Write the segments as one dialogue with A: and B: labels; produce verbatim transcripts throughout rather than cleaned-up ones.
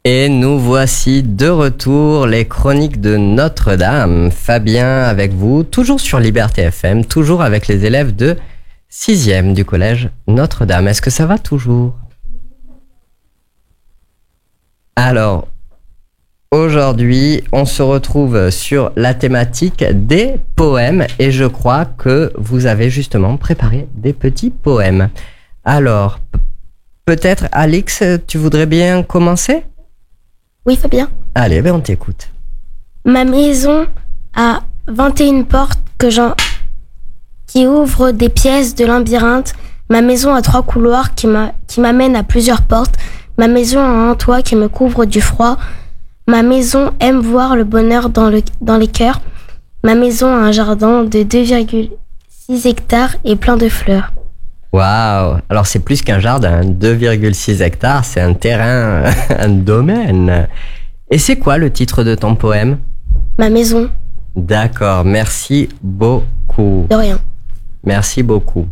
A: Et nous voici de retour, les chroniques de Notre-Dame. Fabien avec vous, toujours sur Liberté F M, toujours avec les élèves de sixième du collège Notre-Dame. Est-ce que ça va toujours ? Alors, aujourd'hui, on se retrouve sur la thématique des poèmes et je crois que vous avez justement préparé des petits poèmes. Alors, p- peut-être Alix, tu voudrais bien commencer ?
B: Oui, Fabien.
A: Allez, ben on t'écoute.
B: Ma maison a vingt et une portes que j'en... qui ouvrent des pièces de labyrinthe. Ma maison a trois couloirs qui, m'a... qui m'amènent à plusieurs portes. Ma maison a un toit qui me couvre du froid. Ma maison aime voir le bonheur dans, le... dans les cœurs. Ma maison a un jardin de deux virgule six hectares et plein de fleurs.
A: Waouh! Alors c'est plus qu'un jardin, deux virgule six hectares, c'est un terrain, un domaine. Et c'est quoi le titre de ton poème?
B: Ma maison.
A: D'accord, merci beaucoup.
B: De rien.
A: Merci beaucoup.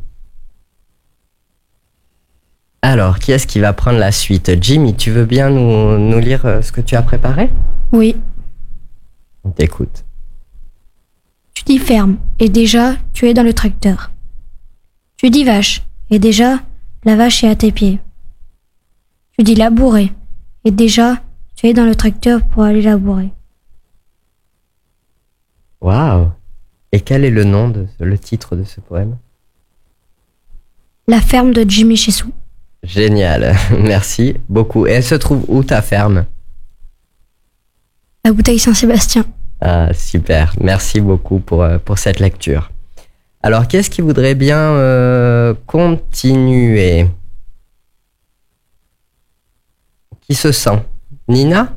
A: Alors, qui est-ce qui va prendre la suite? Jimmy, tu veux bien nous, nous lire ce que tu as préparé?
C: Oui.
A: On t'écoute.
C: Tu dis ferme, et déjà, tu es dans le tracteur. Tu dis vache, et déjà, la vache est à tes pieds. Tu dis labourer, et déjà, tu es dans le tracteur pour aller labourer.
A: Waouh! Et quel est le nom, de le titre de ce poème?
C: La ferme de Jimmy Chessou.
A: Génial, merci beaucoup. Et elle se trouve où ta ferme?
C: La bouteille Saint-Sébastien.
A: Ah, super, merci beaucoup pour, pour cette lecture. Alors, qui est-ce qui voudrait bien euh, continuer? Qui se sent? Nina?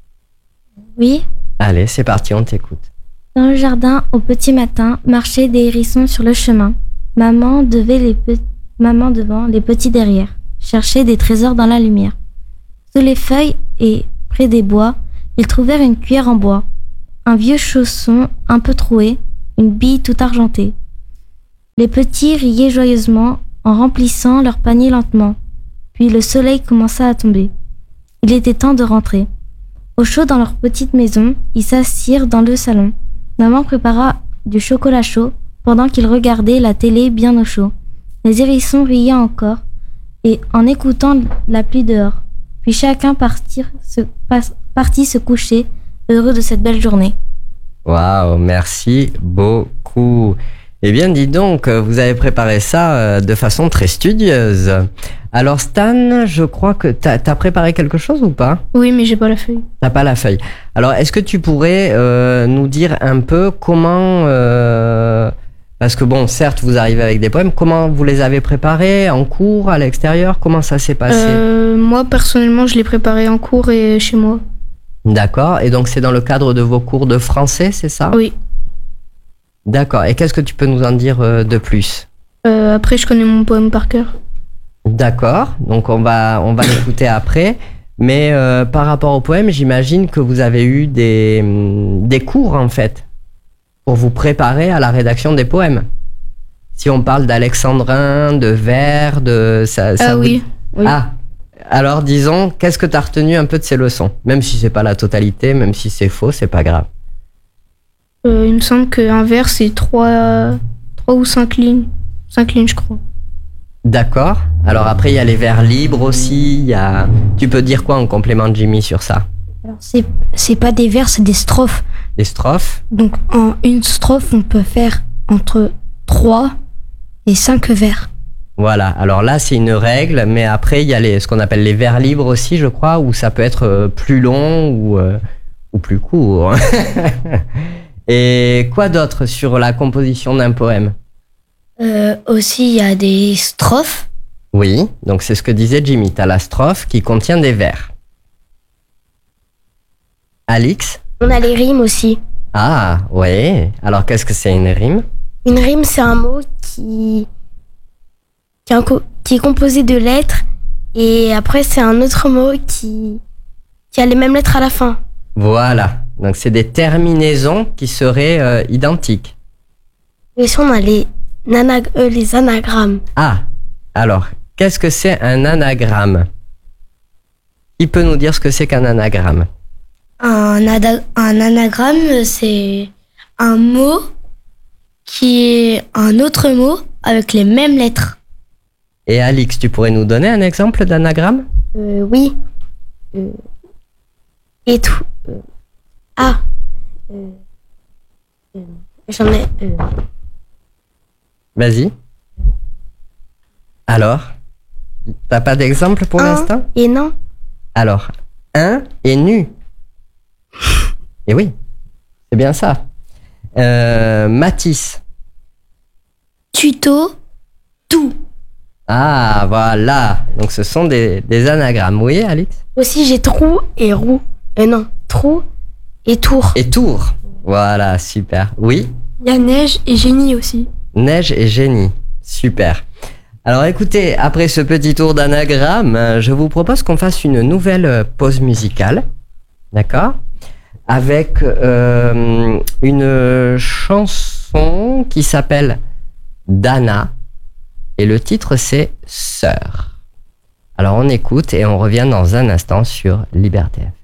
D: Oui.
A: Allez, c'est parti, on t'écoute.
D: Dans le jardin, au petit matin, marchaient des hérissons sur le chemin. Maman, devait les pe- Maman devant, les petits derrière, cherchait des trésors dans la lumière. Sous les feuilles et près des bois, ils trouvèrent une cuillère en bois, un vieux chausson un peu troué, une bille tout argentée. Les petits riaient joyeusement en remplissant leur panier lentement. Puis le soleil commença à tomber. Il était temps de rentrer. Au chaud dans leur petite maison, ils s'assirent dans le salon. Maman prépara du chocolat chaud pendant qu'ils regardaient la télé bien au chaud. Les hérissons riaient encore et en écoutant la pluie dehors. Puis chacun partir se, pas, partit se coucher, heureux de cette belle journée.
A: Waouh, merci beaucoup. Eh bien, dis donc, vous avez préparé ça de façon très studieuse. Alors Stan, je crois que t'as, t'as préparé quelque chose ou pas?
B: Oui, mais j'ai pas la feuille.
A: T'as pas la feuille. Alors, est-ce que tu pourrais euh, nous dire un peu comment... Euh, parce que bon, certes, vous arrivez avec des poèmes. Comment vous les avez préparés? En cours, à l'extérieur? Comment ça s'est passé?
B: euh, Moi, personnellement, je l'ai préparé en cours et chez moi.
A: D'accord. Et donc, c'est dans le cadre de vos cours de français, c'est ça?
B: Oui.
A: D'accord. Et qu'est-ce que tu peux nous en dire euh, de plus?
B: Euh, après, je connais mon poème par cœur.
A: D'accord. Donc, on va, on va l'écouter après. Mais euh, par rapport au poème, j'imagine que vous avez eu des, des cours, en fait, pour vous préparer à la rédaction des poèmes. Si on parle d'alexandrin, de vers, de... Ça, ça
B: ah
A: vous...
B: oui. oui.
A: Ah, alors disons, qu'est-ce que tu as retenu un peu de ces leçons? Même si c'est pas la totalité, même si c'est faux, c'est pas grave.
B: Euh, il me semble qu'un vers, c'est trois, trois ou cinq lignes. Cinq lignes, je crois.
A: D'accord. Alors après, il y a les vers libres aussi. Il y a... Tu peux dire quoi en complément de Jimmy sur ça?
C: Alors, c'est, c'est pas des vers, c'est des strophes.
A: Des strophes?
C: Donc, en une strophe, on peut faire entre trois et cinq vers.
A: Voilà. Alors là, c'est une règle, mais après, il y a les, ce qu'on appelle les vers libres aussi, je crois, où ça peut être plus long ou, euh, ou plus court. Et quoi d'autre sur la composition d'un poème?
C: Euh, aussi, il y a des strophes.
A: Oui, donc c'est ce que disait Jimmy. T'as la strophe qui contient des vers. Alix?
B: On a les rimes aussi.
A: Ah, ouais. Alors, qu'est-ce que c'est une rime?
B: Une rime, c'est un mot qui... Qui, est un co- qui est composé de lettres. Et après, c'est un autre mot qui... qui a les mêmes lettres à la fin.
A: Voilà. Donc, c'est des terminaisons qui seraient euh, identiques.
B: Et si on a les, nanag- euh, les anagrammes.
A: Ah, alors, qu'est-ce que c'est un anagramme? Qui peut nous dire ce que c'est qu'un anagramme?
B: Un, ada- un anagramme, c'est un mot qui est un autre mot avec les mêmes lettres.
A: Et Alix, tu pourrais nous donner un exemple d'anagramme?
B: Euh, oui. Euh, et tout. Euh, ah. Euh, euh, j'en ai. Euh,
A: Vas-y. Alors? T'as pas d'exemple pour
B: un
A: l'instant?
B: et non.
A: Alors, un et nu. Et oui, c'est bien ça. Euh, Mathis.
B: Tuto. Tout.
A: Ah, voilà. Donc ce sont des, des anagrammes. Oui, Alix?
B: Aussi, j'ai trou et roue. Euh, non. Trou et tour.
A: Et tour. Voilà, super. Oui?
C: Il y a neige et génie aussi.
A: Neige et génie. Super. Alors écoutez, après ce petit tour d'anagramme, euh, je vous propose qu'on fasse une nouvelle euh, pause musicale. D'accord? Avec euh, une chanson qui s'appelle Dana. Et le titre c'est Sœur. Alors on écoute et on revient dans un instant sur Liberté F M.